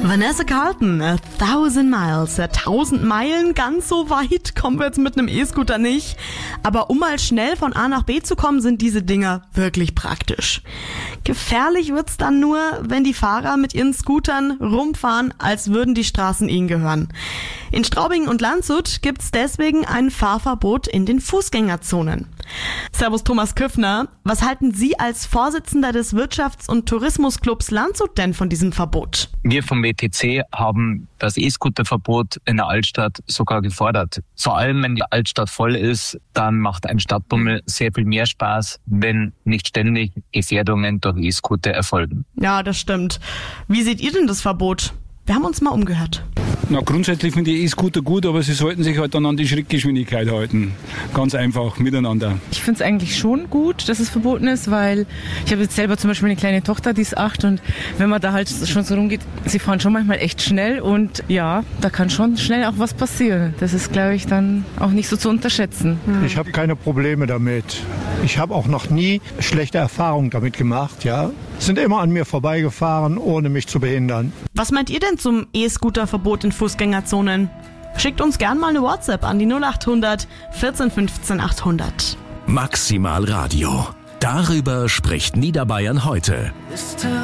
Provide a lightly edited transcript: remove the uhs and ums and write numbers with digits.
Vanessa Carlton, 1000 Miles. 1000 Meilen, ganz so weit kommen wir jetzt mit einem E-Scooter nicht. Aber um mal schnell von A nach B zu kommen, sind diese Dinger wirklich praktisch. Gefährlich wird's dann nur, wenn die Fahrer mit ihren Scootern rumfahren, als würden die Straßen ihnen gehören. In Straubing und Landshut gibt's deswegen ein Fahrverbot in den Fußgängerzonen. Servus Thomas Küffner, was halten Sie als Vorsitzender des Wirtschafts- und Tourismusclubs Landshut denn von diesem Verbot? Wir vom WTC haben das E-Scooter-Verbot in der Altstadt sogar gefordert. Vor allem, wenn die Altstadt voll ist, dann macht ein Stadtbummel sehr viel mehr Spaß, wenn nicht ständig Gefährdungen durch E-Scooter erfolgen. Ja, das stimmt. Wie seht ihr denn das Verbot? Wir haben uns mal umgehört. Na, grundsätzlich finde ich E-Scooter gut, aber sie sollten sich halt dann an die Schrittgeschwindigkeit halten. Ganz einfach, miteinander. Ich finde es eigentlich schon gut, dass es verboten ist, weil ich habe jetzt selber zum Beispiel eine kleine Tochter, die ist 8 und wenn man da halt schon so rumgeht, sie fahren schon manchmal echt schnell und ja, da kann schon schnell auch was passieren. Das ist, glaube ich, dann auch nicht so zu unterschätzen. Ich habe keine Probleme damit. Ich habe auch noch nie schlechte Erfahrungen damit gemacht, ja. Sind immer an mir vorbeigefahren, ohne mich zu behindern. Was meint ihr denn zum E-Scooter-Verbot in Fußgängerzonen? Schickt uns gern mal eine WhatsApp an die 0800 14 15 800. Maximal Radio. Darüber spricht Niederbayern heute.